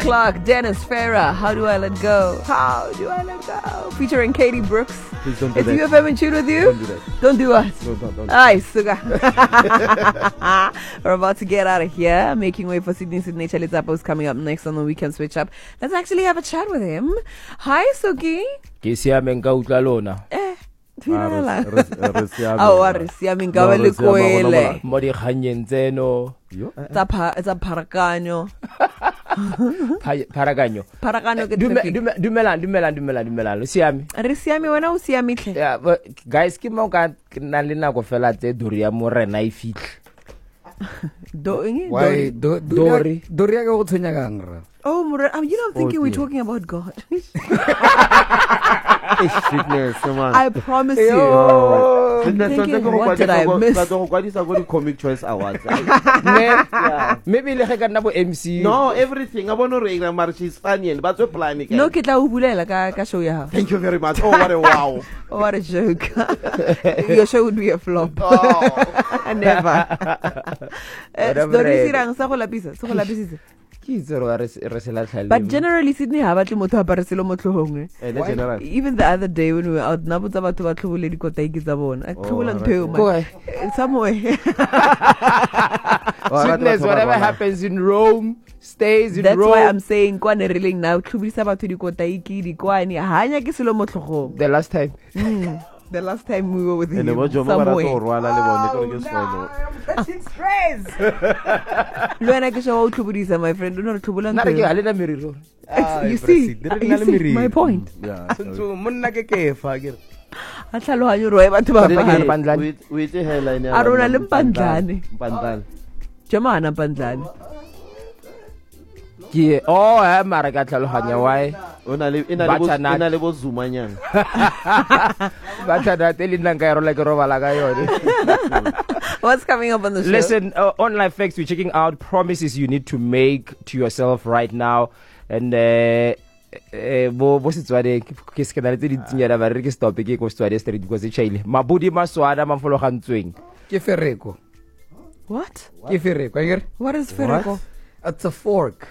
Clark, Dennis Farah, How Do I Let Go? How Do I Let Go? Featuring Katie Brooks. Please don't do Is that. UFM in tune with you? Don't do that. Don't do what? No, don't. Aye, suga. We're about to get out of here. Making way for Sydney Chalitzapo's coming up next on the Weekend Switch Up. Let's actually have a chat with him. Hi, Suki. Ke siame nka utla lona Twinala. Re siame. Oh, a re siame nka ba le koele. mo di kganyeng tseno Tsa pharakanyo. pharakanyo Pharakanyo ke traffic. dumelang lo siame Re siame wena o siame tle. yeah but guys ke mo ka nna le nako fela tse duri ya mo rena e fitlhe Why? Dori. Dori ya go tshwenya kang ra. Oh, you know, I'm thinking we're talking about God. Sickness, man. I promise you. Sickness, thinking, what did I miss? Comic Choice Awards. maybe le ge ka nna bo MC No, everything. I want to read but she's funny, but we're planning. No, ke tla o bulela ka show ya. Thank you very much. Oh, what a wow. Oh, what a joke. Your show would be a flop. Oh. Never. Whatever Story it- sirang sa go lapisa. ke itse re re se latlha But generally Sydney ha batle motho a apare selo mo tlhogong. General. Even the other day when we were out, nabotsa batho ba tlhobole dikotaiki tsa bona. A tlhobola ntho eo man. Somewhere. Sickness, whatever happens in Rome stays in That's Rome. why I'm saying kwa ne reeling now tlhobisa batho dikotaiki dikwane hanya ke selo mo tlhogong. The last time The last time we were with him And the Jomo Barato somewhere. Rwala le bone ke solo. Lwena ke show tlhobodisa my friend do not tlhobola nna re ke ntho. ga le na meriro You see my point. Yeah. so monna ke ke fa ke A tlhaloganyo roe batho ba Pandlane, ba. Pandlane. With the headline. A rona le Mpandlane. Mpandlane. Jamana Mpandlane. ke mara ka tlhaloganya why Ina le bo Zumanyana. ba tla tele nna ka rola ke robala ka yone What's coming up on the show? Listen, on Life Facts, we're checking out promises you need to make to yourself right now. And bo setswade ke se ke na le tse di tsinyana ba re ke stop ke go setswade street because e chaile mabudi maswada mafologantsweng Ke fereko. What? Ke fereko. Ayer. What is Ferreko? It's a fork.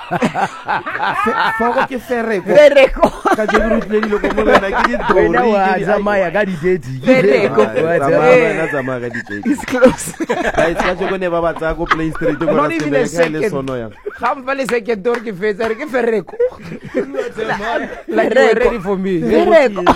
Foko ke fereko. Ferreko. Ka je rutle dilo go mo lena ke di wena wa dori. tsamaya ka di-daddy. Ferreko. Tsamaya ka di tse. It's close. Guys, ka je go ne ba batsa go Play Street go Not ra even a se le second. sono yang. Ga mpa le second door ke fetsa re ke ferreko like you were ready for me Ferreko.